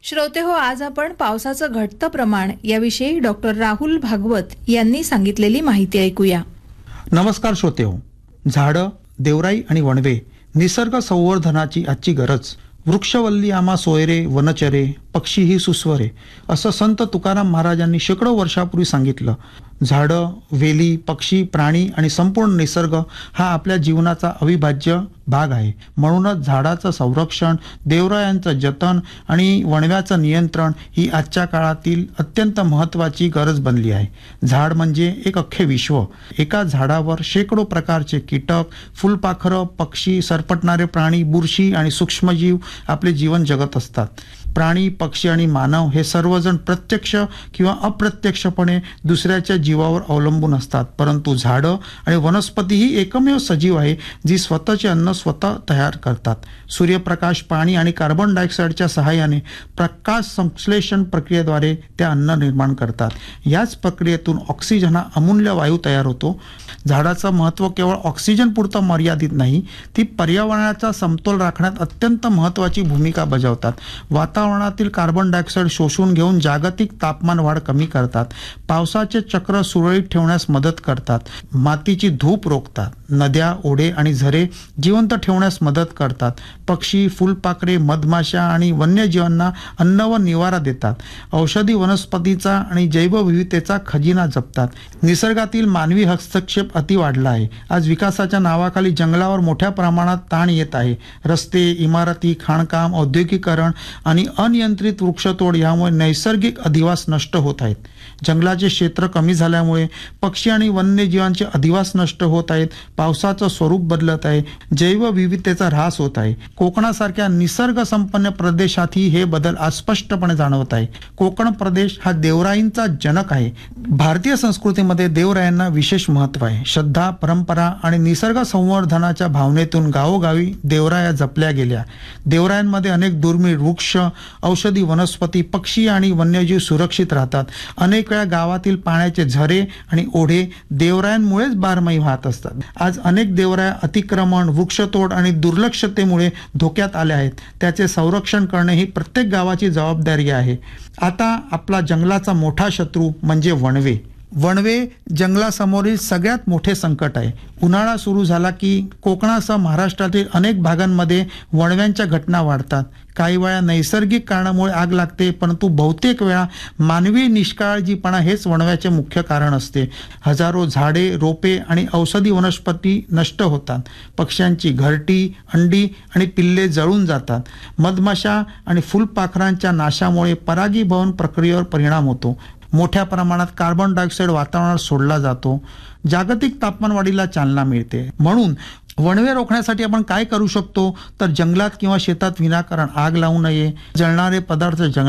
श्रोते हो, आज आपण पावसाचं घटतं प्रमाण याविषयी डॉक्टर राहुल भागवत यांनी सांगितलेली माहिती ऐकूया. नमस्कार श्रोते हो. झाडं, देवराई आणि वणवे निसर्ग संवर्धनाची आजची गरज. वृक्षवल्ली आम्हा सोयरे, वनचरे, पक्षी ही सुस्वरे असं संत तुकाराम महाराजांनी शेकडो वर्षापूर्वी सांगितलं. झाडं, वेली, पक्षी, प्राणी आणि संपूर्ण निसर्ग हा आपल्या जीवनाचा अविभाज्य भाग आहे. म्हणूनच झाडाचं संरक्षण, देवरायांचं जतन आणि वणव्याचं नियंत्रण ही आजच्या काळातील अत्यंत महत्त्वाची गरज बनली आहे. झाड म्हणजे एक अख्खे विश्व. एका झाडावर शेकडो प्रकारचे कीटक, फुलपाखरं, पक्षी, सरपटणारे प्राणी, बुरशी आणि सूक्ष्मजीव आपले जीवन जगत असतात. प्राणी, पक्षी आणि मानव हे सर्वजण प्रत्यक्ष किंवा अप्रत्यक्षपणे दुसऱ्याच्या जीवावर अवलंबून असतात. परंतु झाडं आणि वनस्पती ही एकमेव सजीव आहे जी स्वतःचे अन्न स्वतः तयार करतात. सूर्यप्रकाश, पाणी आणि कार्बन डायऑक्साईडच्या सहाय्याने प्रकाश संश्लेषण प्रक्रियेद्वारे त्या अन्न निर्माण करतात. याच प्रक्रियेतून ऑक्सिजन हा अमूल्य वायू तयार होतो. झाडाचं महत्त्व केवळ ऑक्सिजन पुरतं मर्यादित नाही, ती पर्यावरणाचा समतोल राखण्यात अत्यंत महत्त्वाची भूमिका बजावतात. वातावरणातील कार्बन डायऑक्साईड शोषून घेऊन जागतिक तापमान वाढ कमी करतात. पावसाचे चक्र सुरळीत ठेवण्यास मदत करतात. मातीची धूप रोखतात. नद्या, ओढे आणि झरे जिवंत ठेवण्यास मदत करतात. पक्षी, फुलपाखरे, मधमाशा आणि वन्यजीवांना अन्न व निवारा देतात. औषधी वनस्पतीचा आणि जैवविविधतेचा खजिना जपतात. निसर्गातील मानवी हस्तक्षेप अति वाढला आहे. आज विकासाच्या नावाखाली जंगलावर मोठ्या प्रमाणात ताण येत आहे. रस्ते, इमारती, खाणकाम, औद्योगिकरण आणि अनियंत्रित वृक्षतोड यामुळे नैसर्गिक अधिवास नष्ट होत आहेत. जंगलाचे क्षेत्र कमी झाल्यामुळे पक्षी आणि वन्यजीवांचे अधिवास नष्ट होत आहेत. पावसाचं स्वरूप बदलत आहे. जैवविविधतेचा ऱ्हास होत आहे. कोकणासारख्या निसर्ग संपन्न प्रदेशातही हे बदल आज स्पष्टपणे जाणवत आहे. कोकण प्रदेश हा देवराईंचा जनक आहे. भारतीय संस्कृतीमध्ये देवरायांना विशेष महत्त्व आहे. श्रद्धा, परंपरा आणि निसर्ग संवर्धनाच्या भावनेतून गावोगावी देवराया जपल्या गेल्या. देवरायांमध्ये अनेक दुर्मिळ वृक्ष, औषधी वनस्पती, पक्षी आणि वन्यजीव सुरक्षित राहतात. अनेक वेळा गावातील पाण्याचे झरे आणि ओढे देवरायांमुळेच बारमाही वाहत असतात. आज अनेक देवराया अतिक्रमण, वृक्षतोड आणि दुर्लक्षतेमुळे धोक्यात आल्या आहेत. त्याचे संरक्षण करणे ही प्रत्येक गावाची जबाबदारी आहे. आता आपला जंगलाचा मोठा शत्रू म्हणजे वणवे. वणवे जंगलासमोरील सगळ्यात मोठे संकट आहे. उन्हाळा सुरू झाला की कोकणासह महाराष्ट्रातील अनेक भागांमध्ये वणव्यांच्या घटना वाढतात. काही वेळा नैसर्गिक कारणामुळे आग लागते, परंतु बहुतेक वेळा मानवी निष्काळजीपणा हेच वणव्याचे मुख्य कारण असते. हजारो झाडे, रोपे आणि औषधी वनस्पती नष्ट होतात. पक्ष्यांची घरटी, अंडी आणि पिल्ले जळून जातात. मधमाशा आणि फुलपाखरांच्या नाशामुळे परागीभवन प्रक्रियेवर परिणाम होतो. मोठ्या प्रमाणात कार्बन डायऑक्साईड वातावरणात सोडला जातो. जागतिक तापमानवाढीला चालना मिळते. म्हणून वणवे रोखण्यासाठी आपण काय करू शकतो तर जंगलात किंवा शेतात विनाकारण आग लावू नये. जळणारे पदार्थ